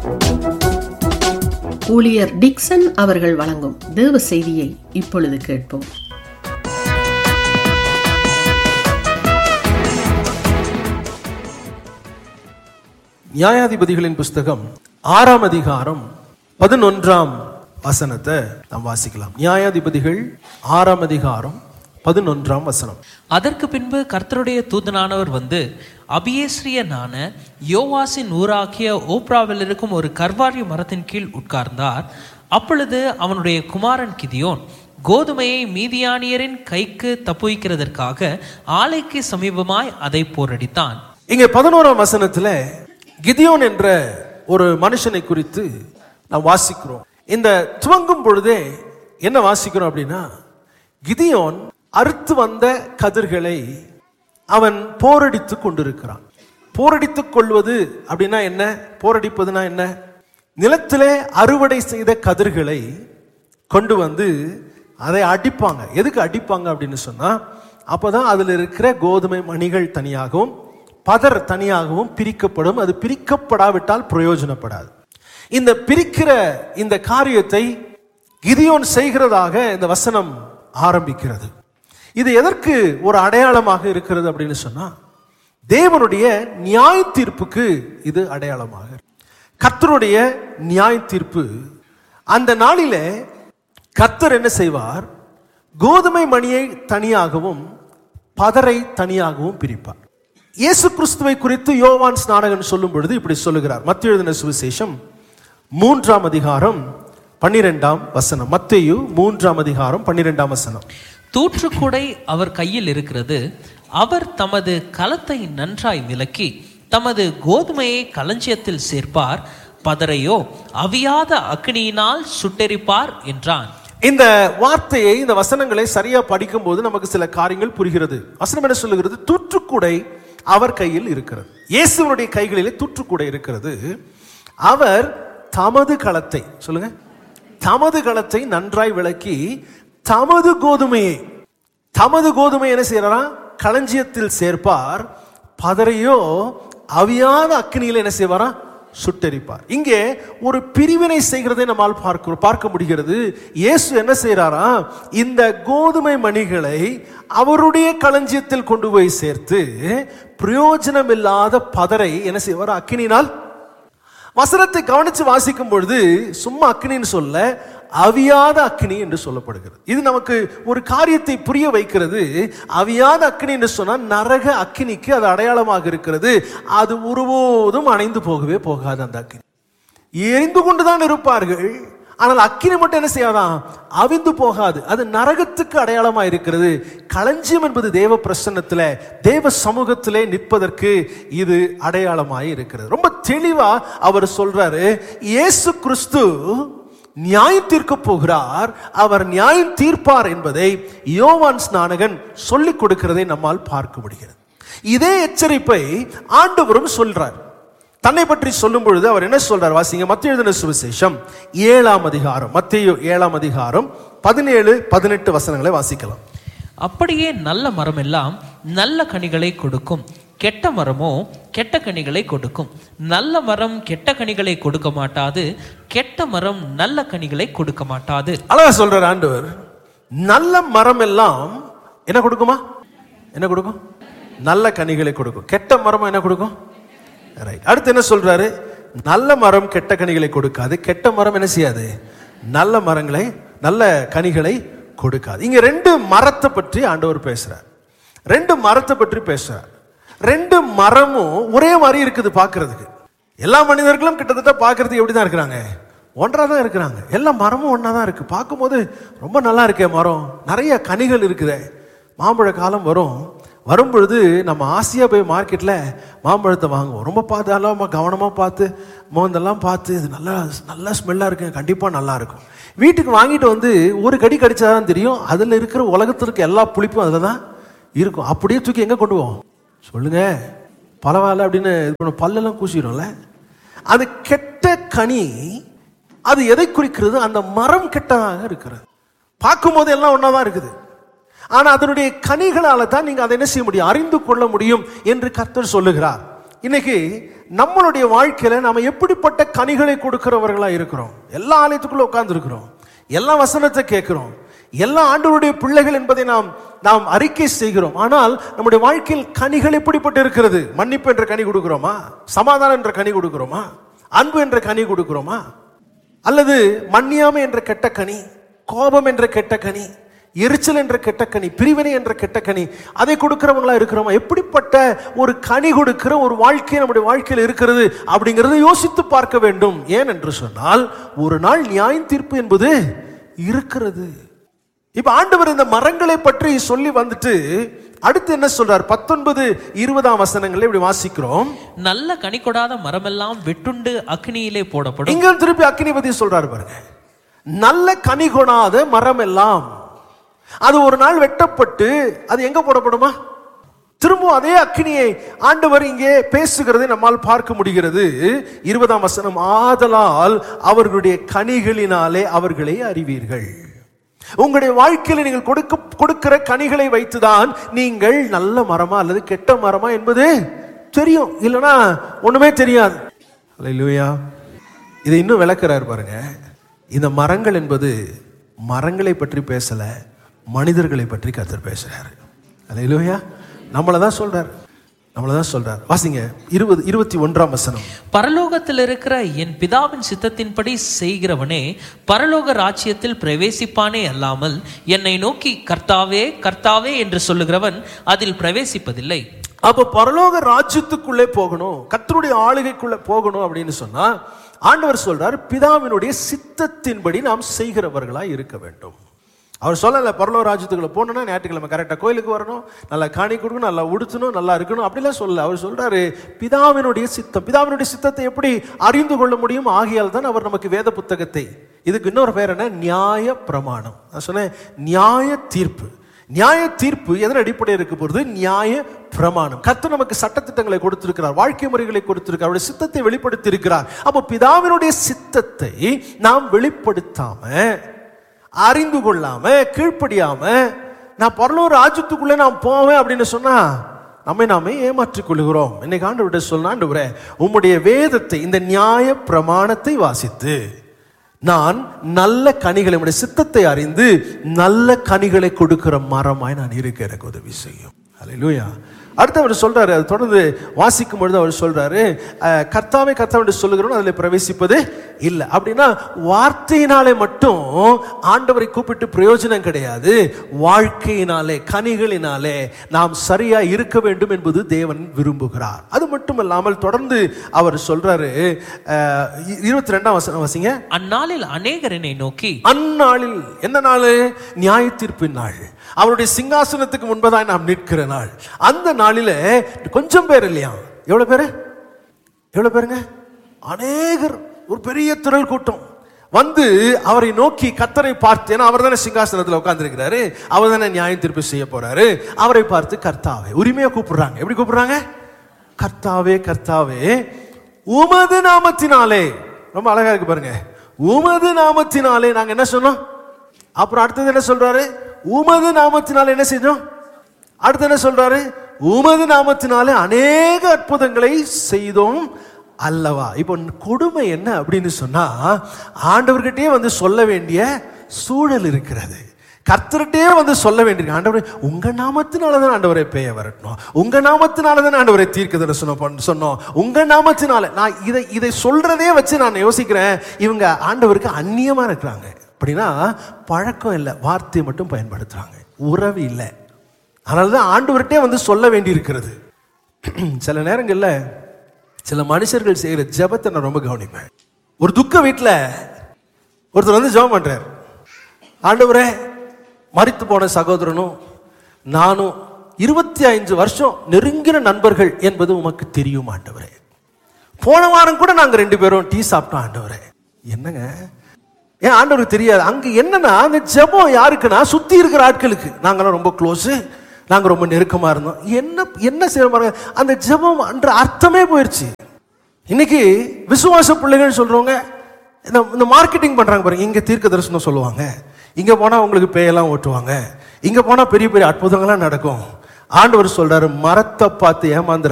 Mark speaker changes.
Speaker 1: ஊழியர் டிக்சன் அவர்கள் வழங்கும் தேவ செய்தியை இப்பொழுது கேட்போம்.
Speaker 2: நியாயாதிபதிகளின் புஸ்தகம் 6ஆம் அதிகாரம் 11ஆம் வசனத்தை நாம் வாசிக்கலாம். நியாயாதிபதிகள் 6ஆம் அதிகாரம் 11ஆம் வசனம்.
Speaker 3: அதற்கு பின்பு கர்த்தருடைய தூதனானவர் வந்து அபியேஸ்ரியனான யோவாசின் ஊராகிய ஓப்ராவில் இருக்கும் ஒரு கர்வாரி மரத்தின் கீழ் உட்கார்ந்தார். அப்பொழுது அவனுடைய குமாரன் கிதியோன் கோதுமையை மீதியானியரின் கைக்கு தப்புவிக்கிறதற்காக ஆலைக்கு சமீபமாய் அதை போரடித்தான்.
Speaker 2: இங்கே 11ஆம் வசனத்துல கிதியோன் என்ற ஒரு மனுஷனை குறித்து நாம் வாசிக்கிறோம். இந்த துவங்கும் பொழுதே என்ன வாசிக்கிறோம் அப்படின்னா, கிதியோன் அறுத்து வந்த கதிர்களை அவன் போரடித்துக் கொண்டிருக்கிறான். போரடித்துக் கொள்வது அப்படின்னா என்ன? போரடிப்பதுனா என்ன? நிலத்திலே அறுவடை செய்த கதிர்களை கொண்டு வந்து அதை அடிப்பாங்க. எதுக்கு அடிப்பாங்க அப்படின்னு சொன்னா, அப்பதான் அதுல இருக்கிற கோதுமை மணிகள் தனியாகவும் பதர் தனியாகவும் பிரிக்கப்படும். அது பிரிக்கப்படாவிட்டால் பிரயோஜனப்படாது. இந்த பிரிக்கிற இந்த காரியத்தை கிதியோன் செய்கிறதாக இந்த வசனம் ஆரம்பிக்கிறது. இது எதற்கு ஒரு அடையாளமாக இருக்கிறது அப்படின்னு சொன்னா, தேவனுடைய நியாய தீர்ப்புக்கு இது அடையாளமாக. கர்த்தருடைய நியாய தீர்ப்பு. அந்த நாளிலே கர்த்தர் என்ன செய்வார்? கோதுமை மணியை தனியாகவும் பதரை தனியாகவும் பிரிப்பார். இயேசு கிறிஸ்துவை குறித்து யோவான் ஸ்நானகன் சொல்லும் பொழுது இப்படி சொல்லுகிறார். மத்தேயு எழுதின சுவிசேஷம் 3ஆம் அதிகாரம் 12ஆம் வசனம். மத்தேயு 3ஆம் அதிகாரம் 12ஆம் வசனம்.
Speaker 3: தூற்றுக்குடை அவர் கையில் இருக்கிறது. அவர் தமது களத்தை நன்றாய் விலக்கி தமது கோதுமையை களஞ்சியத்தில் சேர்ப்பார், பதரையோ அவியாத அக்கினியினால் சுட்டெரிப்பார் என்றான்.
Speaker 2: இந்த வார்த்தையை, இந்த வசனங்களை சரியா படிக்கும் போது நமக்கு சில காரியங்கள் புரிகிறது. வசனம் என்ன சொல்லுகிறது? தூற்றுக்குடை அவர் கையில் இருக்கிறது. இயேசுவனுடைய கைகளிலே தூற்றுக்குடை இருக்கிறது. அவர் தமது களத்தை, சொல்லுங்க, தமது களத்தை நன்றாய் விளக்கி தமது கோதுமையை என்ன செய்யறா? களஞ்சியத்தில் சேர்ப்பார், பதரையோ அவியாத அக்கினியில என்ன செய்வாரா? சுட்டெரிப்பார். இங்கே ஒரு பிரிவினை செய்கிறதை நம்மால் பார்க்க முடிகிறது. இயேசு என்ன செய்யறாரா? இந்த கோதுமை மணிகளை அவருடைய களஞ்சியத்தில் கொண்டு போய் சேர்த்து பிரயோஜனம் இல்லாத பதரை என்ன செய்வார்? அக்கினினால். வசனத்தை கவனிச்சு வாசிக்கும் பொழுது சும்மா அக்கினின்னு சொல்ல, அவியாத அக்கினி என்று சொல்லப்படுகிறது. இது நமக்கு ஒரு காரியத்தை புரிய வைக்கிறது. அவியாத அக்கினி என்று சொன்னால் நரக அக்கினிக்கு அது அடையாளமாக இருக்கிறது. அது ஒருபோதும் அணைந்து போகவே போகாது. அந்த அக்கினி எரிந்து கொண்டுதான் இருப்பார்கள், ஆனால் அக்கினி மட்டும் என்ன செய்யாதான்? அவிந்து போகாது. அது நரகத்துக்கு அடையாளமாக இருக்கிறது. களஞ்சியம் என்பது தேவ பிரசன்னத்துல, தேவ சமூகத்திலே நிற்பதற்கு இது அடையாளமாக இருக்கிறது. ரொம்ப தெளிவா அவர் சொல்றாரு, இயேசு கிறிஸ்து நியாயம் தீர்க்க போகிறார், அவர் நியாயம் தீர்ப்பார் என்பதை யோவான் ஸ்நானகன் சொல்லிக் கொடுக்கிறதை நம்மால் பார்க்க முடிகிறது. இதே எச்சரிப்பை ஆண்டவரும் சொல்றார். தன்னை பற்றி சொல்லும் பொழுது அவர் என்ன சொல்றார்? வாசிங்க. மத்தேயு எழுதின சுவிசேஷம் 7ஆம் அதிகாரம், மத்தேயு 7ஆம் அதிகாரம் 17-18 வசனங்களை வாசிக்கலாம்.
Speaker 3: அப்படியே நல்ல மரம் எல்லாம் நல்ல கனிகளை கொடுக்கும், கெட்ட மரமோ கெட்ட கனிகளை கொடுக்கும். நல்ல மரம் கெட்ட கனிகளை கொடுக்க மாட்டாது, கெட்ட மரம் நல்ல கனிகளை கொடுக்க மாட்டாது.
Speaker 2: அழகா சொல்றார் ஆண்டவர். நல்ல மரம் எல்லாம் என்ன கொடுக்குமா? என்ன கொடுக்கும்? நல்ல கனிகளை கொடுக்கும். கெட்ட மரம் என்ன கொடுக்கும்? ரைட். அடுத்து என்ன சொல்றாரு? நல்ல மரம் கெட்ட கனிகளை கொடுக்காது, கெட்ட மரம் என்ன செய்யாது? நல்ல மரங்களை, நல்ல கனிகளை கொடுக்காது. இங்க ரெண்டு மரத்தை பற்றி ஆண்டவர் பேசுறார். ரெண்டு மரத்தை பற்றி பேசுறார். ரெண்டு மரமும் ஒரே மாதிரி இருக்குது பார்க்கிறதுக்கு. எல்லா மனிதர்களும் கிட்டத்தட்ட பார்க்கறதுக்கு எப்படிதான் இருக்கிறாங்க? ஒன்றா தான் இருக்கிறாங்க. எல்லா மரமும் ஒன்றா தான் இருக்கு. பார்க்கும்போது ரொம்ப நல்லா இருக்கே மரம், நிறைய கனிகள் இருக்குதே. மாம்பழ காலம் வரும் பொழுது நம்ம ஆசையாக போய் மார்க்கெட்டில் மாம்பழத்தை வாங்குவோம். ரொம்ப பார்த்து எல்லாம் கவனமாக பார்த்து மோந்தெல்லாம் பார்த்து இது நல்லா ஸ்மெல்லாக இருக்கு, கண்டிப்பாக நல்லா இருக்கும். வீட்டுக்கு வாங்கிட்டு வந்து ஒரு கடி கடிச்சாதான் தெரியும் அதில் இருக்கிற உலகத்திற்கு எல்லா புளிப்பும் அதில் தான் இருக்கும். அப்படியே தூக்கி எங்கே கொண்டு போவோம் சொல்லுங்க? பலவாயில்ல அப்படின்னு இது பண்ண பல்லெல்லாம் கூசிடும்ல. அது கெட்ட கனி. அது எதை குறிக்கிறது? அந்த மரம் கெட்டதாக இருக்கிறது. பார்க்கும்போது எல்லாம் ஒன்றா தான் இருக்குது. ஆனா அதனுடைய கனிகளால தான் நீங்க அதை என்ன செய்ய முடியும்? அறிந்து கொள்ள முடியும் என்று கர்த்தர் சொல்லுகிறார். இன்னைக்கு நம்மளுடைய வாழ்க்கையில நாம எப்படிப்பட்ட கனிகளை கொடுக்கிறவர்களா இருக்கிறோம்? எல்லா ஆலயத்துக்குள்ள உட்கார்ந்து இருக்கிறோம், எல்லா வசனத்தை கேட்கிறோம், எல்லா ஆண்டவருடைய பிள்ளைகள் என்பதை நாம் அறிக்கை செய்கிறோம். ஆனால் நம்முடைய வாழ்க்கையில் கனிகள் எப்படிப்பட்டு இருக்கிறது? மன்னிப்பு என்ற கனி கொடுக்கிறோமா? சமாதானம் என்ற கனி கொடுக்கிறோமா? அன்பு என்ற கனி கொடுக்கிறோமா? அல்லது மன்னியாமை என்ற கெட்ட கனி, கோபம் என்ற கெட்ட கனி, எரிச்சல் என்ற கெட்ட கனி, பிரிவினை என்ற கெட்ட கனி, அதை கொடுக்கிறவங்களா இருக்கிறோமா? எப்படிப்பட்ட ஒரு கனி கொடுக்கிற ஒரு வாழ்க்கை நம்முடைய வாழ்க்கையில் இருக்கிறது அப்படிங்கிறத யோசித்து பார்க்க வேண்டும். ஏன் என்று சொன்னால், ஒரு நாள் நியாய தீர்ப்பு என்பது இருக்கிறது. இப்ப ஆண்டவர் இந்த மரங்களை பற்றி சொல்லி வந்துட்டு அடுத்து என்ன சொல்றார்? 19-20 வசனங்களை இப்படி வாசிக்கிறோம்.
Speaker 3: நல்ல கனி கொடாத மரமெல்லாம் வெட்டுண்டு அக்னியிலே போடப்படும்.
Speaker 2: இங்க திருப்பி அக்னி பத்தி சொல்றாரு பாருங்க. நல்ல கனி கொடாத மரம் எல்லாம் அது ஒரு நாள் வெட்டப்பட்டு அது எங்க போடப்படுமா? திரும்ப அதே அக்னியை ஆண்டவர் இங்கே பேசுகிறதை நம்மால் பார்க்க முடிகிறது. 20 வசனம், ஆதலால் அவர்களுடைய கனிகளினாலே அவர்களை அறிவீர்கள். உங்களுடைய வாழ்க்கையில் நீங்கள் கொடுக்கிற கனிகளை வைத்துதான் நீங்கள் நல்ல மரமா அல்லது கெட்ட மரமா என்பது தெரியும். இல்லைன்னா ஒண்ணுமே தெரியாது. அல்லேலூயா. இதை இன்னும் விளக்குறார் பாருங்க. இந்த மரங்கள் என்பது மரங்களை பற்றி பேசல, மனிதர்களை பற்றி கர்த்தர் பேசுறாரு. அல்லேலூயா. நம்மளதான் சொல்றார். வாசிங்க 21 வசனம்.
Speaker 3: பரலோகத்தில் இருக்கிற என் பிதாவின் சித்தத்தின்படி செய்கிறவனே பரலோக ராஜ்யத்தில் பிரவேசிப்பானே அல்லாமல் என்னை நோக்கி கர்த்தாவே கர்த்தாவே என்று சொல்லுகிறவன் அதில் பிரவேசிப்பதில்லை.
Speaker 2: அப்ப பரலோக ராஜ்யத்துக்குள்ளே போகணும், கர்த்தருடைய ஆளுகைக்குள்ள போகணும் அப்படின்னு சொன்னா ஆண்டவர் சொல்றார், பிதாவினுடைய சித்தத்தின்படி நாம் செய்கிறவர்களாய் இருக்க வேண்டும். அவர் சொல்லல பரலோக ராஜ்யத்துக்குள்ள போகணும்னா ஞாயிற்றுக்கிழமை கரெக்டாக கோயிலுக்கு வரணும், நல்லா காணி கொடுக்கணும், நல்லா உடுத்தணும், நல்லா இருக்கணும், அப்படிலாம் சொல்லல. அவர் சொல்றாரு பிதாவினுடைய சித்தம். பிதாவினுடைய சித்தத்தை எப்படி அறிந்து கொள்ள முடியும்? ஆகையால் தான் அவர் நமக்கு வேத புத்தகத்தை, இதுக்கு இன்னொரு பேர் என்ன? நியாய பிரமாணம். நான் சொன்னேன் நியாய தீர்ப்பு. நியாய தீர்ப்பு எதன் அடிப்படையில் இருக்க போகிறது? நியாய பிரமாணம். கர்த்தர் நமக்கு சட்டத்திட்டங்களை கொடுத்திருக்கிறார், வாழ்க்கை முறைகளை கொடுத்திருக்கிறார், அவருடைய சித்தத்தை வெளிப்படுத்தி இருக்கிறார். அப்போ பிதாவினுடைய சித்தத்தை நாம் வெளிப்படுத்தாம, அறிந்து கொள்ளாம, கீழ்ப்படியாம நான் பரலோக ராஜ்யத்துக்குள்ளே நான் போவேன் அப்படின்னு சொன்னா நாமே ஏமாற்றிக் கொள்கிறோம். இன்னைக்கு ஆண்டவர்கிட்ட சொன்ன, ஆண்டவரே உம்முடைய வேதத்தை, இந்த நியாய பிரமாணத்தை வாசித்து நான் நல்ல கனிகளை, உம்முடைய சித்தத்தை அறிந்து நல்ல கனிகளை கொடுக்கிற மரமாய் நான் இருக்க எனக்கு உதவி செய்யும். அல்லேலூயா. அடுத்து அவர் சொல்றாரு, அது தொடர்ந்து வாசிக்கும் பொழுது அவர் சொல்றாரு, கர்த்தாவே கர்த்தாவே சொல்லுகிறோம் அதில் பிரவேசிப்பது இல்லை. அப்படின்னா வார்த்தையினாலே மட்டும் ஆண்டவரை கூப்பிட்டு பிரயோஜனம் கிடையாது. வாழ்க்கையினாலே, கனிகளினாலே நாம் சரியா இருக்க வேண்டும் என்பது தேவன் விரும்புகிறார். அது மட்டும் இல்லாமல் தொடர்ந்து அவர் சொல்றாரு, 22 வசனம் வாசிங்க.
Speaker 3: அந்நாளில் அநேகர் என்னை நோக்கி,
Speaker 2: அந்நாளில் என்ன நாள்? நியாய தீர்ப்பின் நாள், அவருடைய சிங்காசனத்துக்கு முன்பதாய் நாம் நிற்கிற நாள். அந்த நாளில கொஞ்சம் பேர் இல்லையா, எவ்வளவு பேருங்க? அநேகர், ஒரு பெரிய திரள் கூட்டம் வந்து அவரை நோக்கி கர்த்தரை பார்த்து, ஏன்னா அவர் தானே சிங்காசனத்தில் உட்கார்ந்திருக்கிறாரு, அவர் தானே நியாய தீர்ப்பு செய்ய போறாரு, அவரை பார்த்து கர்த்தாவே உரிமையா கூப்பிடுறாங்க. எப்படி கூப்பிடுறாங்க? கர்த்தாவே கர்த்தாவே உமது நாமத்தினாலே. ரொம்ப அழகா இருக்கு பாருங்க. உமது நாமத்தினாலே நாங்க என்ன சொன்னோம்? அப்புறம் அடுத்தது என்ன சொல்றாரு? உமது நாமத்தினாலே என்ன செஞ்சோம்? அடுத்து என்ன சொல்றாரு? உமது நாமத்தினாலே அநேக அற்புதங்களை செய்தோம் அல்லவா. இப்போ கொடுமை என்ன அப்படின்னு சொன்னா, ஆண்டவர்கிட்டே வந்து சொல்ல வேண்டிய சூழல் இருக்கிறது. கர்த்தர்கிட்டே வந்து சொல்ல வேண்டியிருக்கு, ஆண்டவரே உங்க நாமத்தினாலதான் ஆண்டவரை பேய வரட்டணும், உங்க நாமத்தினாலதான் ஆண்டவரை தீர்க்கதரிசனம் சொன்னோம், உங்க நாமத்தினால. நான் இதை சொல்றதே வச்சு நான் யோசிக்கிறேன், இவங்க ஆண்டவருக்கு அந்நியமா இருக்கிறாங்க. அப்படின்னா பழக்கம் இல்லை, வார்த்தையை மட்டும் பயன்படுத்துறாங்க, உறவு இல்லை. அதனாலதான் ஆண்டவர்கிட்டே வந்து சொல்ல வேண்டி இருக்கிறது. சில நேரங்கள்ல சில மனுஷர்கள் செய்யற ஜெபத்தை நான் ரொம்ப கவனிப்பேன். ஒரு துக்க வீட்டுல ஒருத்தர் வந்து ஜெபம் பண்றார், ஆண்டவரே மரித்து போன சகோதரனும் நானும் 25 வருஷம் நெருங்கின நண்பர்கள் என்பது உமக்கு தெரியும் ஆண்டவரே. போன வாரம் கூட நாங்க 2 பேரும் டீ சாப்பிட்டோம் ஆண்டவரே. என்னங்க, ஏன் ஆண்டவருக்கு தெரியாது? அங்க என்னன்னா, அந்த ஜெபம் யாருக்குன்னா சுத்தி இருக்கிற ஆட்களுக்கு. நாங்களாம் ரொம்ப க்ளோஸ், நாங்க ரொம்ப நெருக்கமா இருந்தோம். என்ன செய்ய பாருங்க, அந்த ஜெபம் என்ற அர்த்தமே போயிருச்சு. இன்னைக்கு விசுவாச பிள்ளைகள் சொல்றவங்க இந்த மார்க்கெட்டிங் பண்றாங்க பாருங்க. இங்க தீர்க்க தரிசனம் சொல்லுவாங்க, இங்க போனா உங்களுக்கு பேயெல்லாம் ஓட்டுவாங்க, இங்க போனா பெரிய பெரிய அற்புதங்கள்லாம் நடக்கும். ஆண்டவர் சொல்றாரு, மரத்தை பார்த்து ஏமாந்து